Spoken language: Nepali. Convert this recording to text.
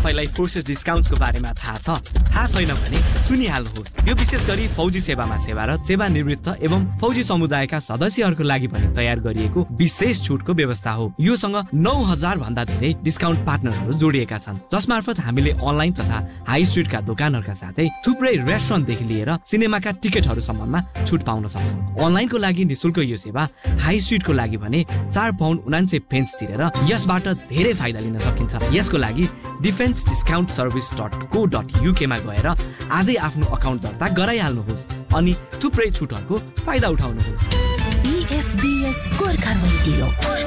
तपाईलाई फोर्सेस डिस्काउन्ट्सको बारेमा थाहा छ? थाहा छैन भने सुनिहाल्नुहोस्। यो विशेष गरी फौजी सेवामा सेवारत, सेवानिवृत्त एवं फौजी समुदायका सदस्यहरूको लागि पनि तयार गरिएको विशेष छुटको व्यवस्था हो। योसँग 9000 भन्दा धेरै डिस्काउन्ट पार्टनरहरू जोडिएका छन्, जसमार्फत हामीले अनलाइन तथा हाई स्ट्रिटका दोकानहरूका साथै थुप्रै रेस्टुरेन्टदेखि लिएर सिनेमाका टिकटहरूसम्ममा छुट पाउन सक्छौँ। अनलाइनको लागि निशुल्क यो सेवा, हाई स्ट्रिटको लागि भने 4 पाउन्ड 79 पेन्स तिरेर यसबाट धेरै फाइदा लिन सकिन्छ। यसको लागि defensediscountservice.co.uk मा गएर आजै आफ्नो अकाउन्ट दर्ता गराइहाल्नुहोस् अनि थुप्रै छुटहरूको फाइदा उठाउनुहोस्। EFBS Gorkha radio.